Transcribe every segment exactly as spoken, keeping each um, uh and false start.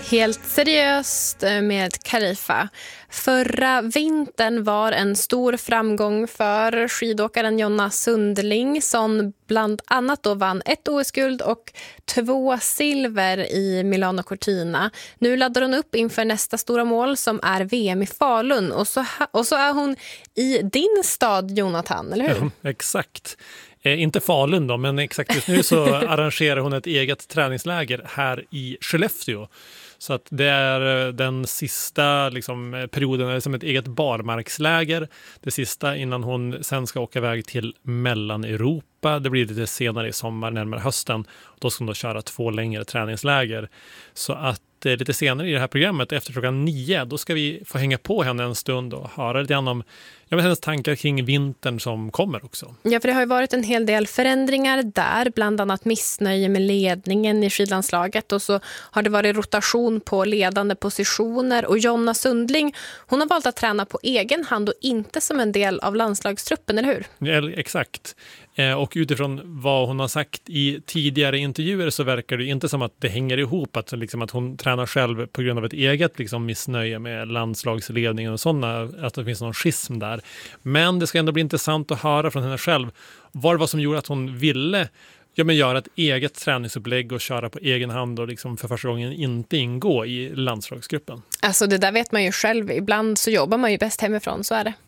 Helt seriöst med Karifa. Förra vintern var en stor framgång för skidåkaren Jonna Sundling som bland annat då vann ett O S-guld och två silver i Milano Cortina. Nu laddar hon upp inför nästa stora mål som är V M i Falun och så, och så är hon i din stad, Jonathan, eller hur? Ja, exakt. Eh, inte Falun då, men exakt just nu så arrangerar hon ett eget träningsläger här i Skellefteå. Så att det är den sista liksom, perioden, är som ett eget barmarksläger. Det sista innan hon sen ska åka iväg till Mellaneuropa. Det blir lite senare i sommar, närmare hösten. Då ska hon då köra två längre träningsläger. Så att eh, lite senare i det här programmet, efter klockan nio, då ska vi få hänga på henne en stund och höra lite grann om ja, men hennes tankar kring vintern som kommer också. Ja, för det har ju varit en hel del förändringar där, bland annat missnöje med ledningen i skidlandslaget och så har det varit rotation på ledande positioner och Jonna Sundling, hon har valt att träna på egen hand och inte som en del av landslagstruppen, eller hur? Ja, exakt. Och utifrån vad hon har sagt i tidigare intervjuer så verkar det inte som att det hänger ihop, att, liksom, att hon tränar själv på grund av ett eget liksom, missnöje med landslagsledningen och sådana, att det finns någon schism där. Men det ska ändå bli intressant att höra från henne själv vad det var som gjorde att hon ville ja, men göra ett eget träningsupplägg och köra på egen hand och liksom för första gången inte ingå i landslagsgruppen. Alltså det där vet man ju själv. Ibland så jobbar man ju bäst hemifrån, så är det.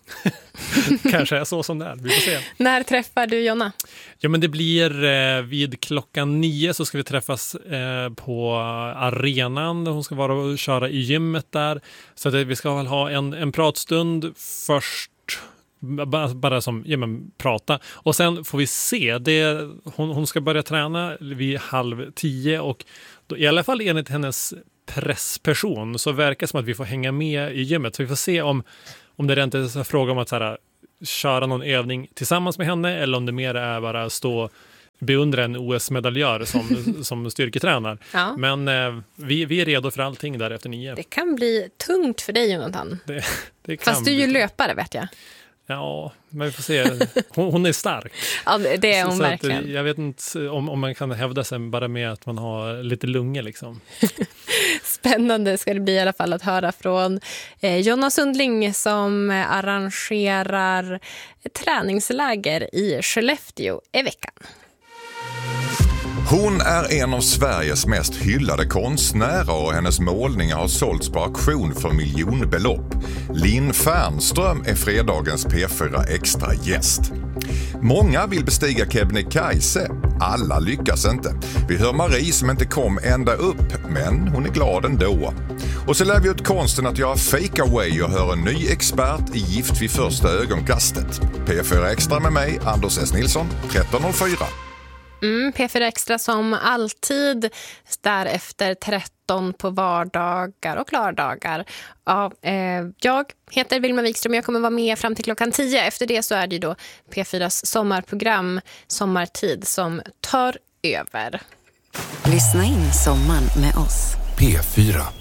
Kanske är så som det är, vi får se. När träffar du Jonna? Ja, men det blir eh, vid klockan nio så ska vi träffas eh, på arenan. Hon ska vara och köra i gymmet där. Så att vi ska väl ha en, en pratstund först. Bara, bara som ja, men, prata. Och sen får vi se. Det, hon, hon ska börja träna vid halv tio och då, i alla fall enligt hennes pressperson så verkar det som att vi får hänga med i gymmet. Så vi får se om, om det rent är en fråga om att så här, köra någon övning tillsammans med henne eller om det mer är bara stå beundra en O S-medaljör som, som styrketränar. Ja. Men eh, vi, vi är redo för allting där efter nio. Det kan bli tungt för dig, Jonathan. Det, det kan Fast du är ju bli. löpare, vet jag. Ja, men vi får se. Hon, hon är stark. Ja, det är hon så, verkligen. Så att, jag vet inte om, om man kan hävda sig bara med att man har lite lungor liksom. Spännande ska det bli i alla fall att höra från eh, Jonna Sundling som arrangerar träningsläger i Skellefteå i veckan. Hon är en av Sveriges mest hyllade konstnärer och hennes målningar har sålts på auktion för miljonbelopp. Linn Fernström är fredagens P fyra Extra gäst. Många vill bestiga Kebnekaise. Alla lyckas inte. Vi hör Marie som inte kom ända upp, men hon är glad ändå. Och så lär vi ut konsten att göra fake away och hör en ny expert i Gift vid första ögonkastet. P fyra Extra med mig, Anders S. Nilsson, tretton noll fyra. Mm, P fyra Extra som alltid därefter tretton på vardagar och lördagar. Ja, eh, jag heter Vilma Wikström och jag kommer vara med fram till klockan tio. Efter det så är det då P fyras sommarprogram Sommartid som tar över. Lyssna in sommaren med oss. P fyra.